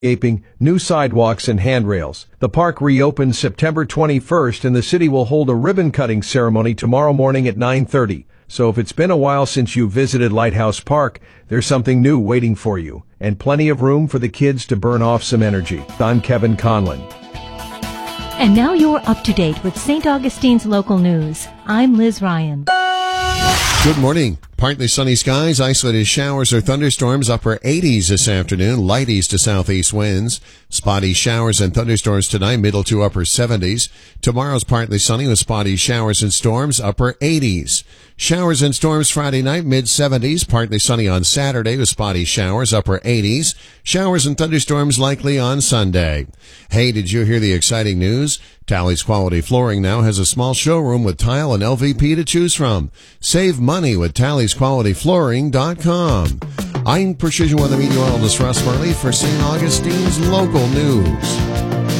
landscaping, new sidewalks, and handrails. The park reopens September 21st, and the city will hold a ribbon-cutting ceremony tomorrow morning at 9:30. So if it's been a while since you visited Lighthouse Park, there's something new waiting for you, and plenty of room for the kids to burn off some energy. I'm Kevin Conlon. And now you're up to date with St. Augustine's local news. I'm Liz Ryan. Good morning. Partly sunny skies, isolated showers or thunderstorms, upper 80s this afternoon, light east to southeast winds. Spotty showers and thunderstorms tonight, middle to upper 70s. Tomorrow's partly sunny with spotty showers and storms, upper 80s. Showers and storms Friday night, mid-70s, partly sunny on Saturday with spotty showers, upper 80s. Showers and thunderstorms likely on Sunday. Hey, did you hear the exciting news? Tally's Quality Flooring now has a small showroom with tile and LVP to choose from. Save money with TallysQualityFlooring.com. I'm Precision Weather Meteorologist Russ Farley for St. Augustine's local news.